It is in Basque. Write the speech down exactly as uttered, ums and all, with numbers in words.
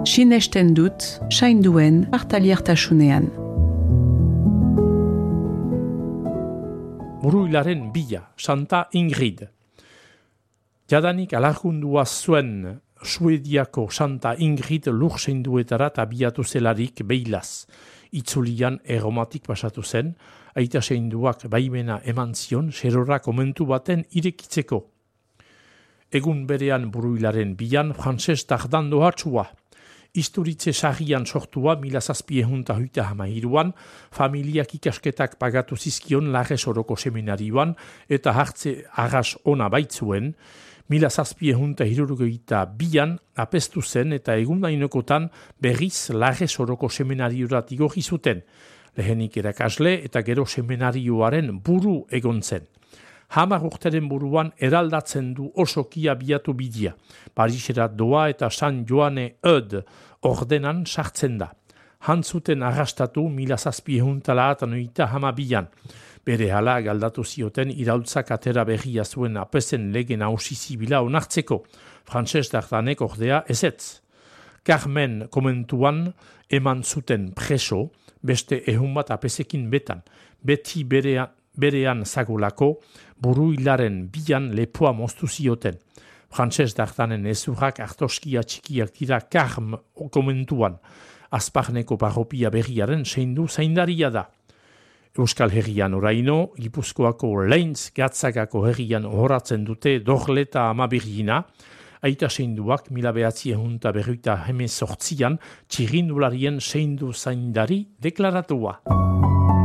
Sinesten dut, sainduen partaliertasunean. Buruilaren bila, Santa Ingrid. Jadanik alargundua zuen Suediako Santa Ingrid lur seinduetara abiatu zelarik beilaz. Itzulian erromatik pasatu zen, aita seinduak baimena eman zion serora komentu baten irekitzeko. Egun berean Buruilaren bilan Frantses Dardando hatsua. Isturitze sagian sortua mila zazpiehunta hogeita hamairuan, familiak ikasketak pagatu zizkion Larres Oroko seminarioan eta hartze arras ona baitzuen, mila zazpiehunta hirurogeita bian apestu zen eta egundainokotan berriz Larres Oroko seminariorat igorri zuten, lehenik erakasle eta gero seminarioaren buru egon zen. Hamar urteren buruan eraldatzen du osoki abiatu bidea. Parisera doa eta San Joane Eud ordenan sartzen da. Hantzuten arrastatu mila zazpiehunta laatanoita hamabian. Bere hala galdatu zioten iraultzak atera berria zuen apezen lege nausi zibila onartzeko. Frantses Dardanek ordea ezetz. Carmen komentuan eman zuten preso, beste ehun bat apesekin betan. Beti berea berean zagolako, Buruilaren bilan lepoa moztu zioten. Frantses Dardanen ezurrak artoskia txikiak dira Karm komentuan. Azparneko parropia berriaren seindu zaindaria da. Euskal Herrian oraino, Gipuzkoako Leintz Gatzagako herrian horatzen dute Dorleta amabirgina, aita seinduak mila behatziehunta berroita hemezortzian txirindularien seindu zaindari deklaratua.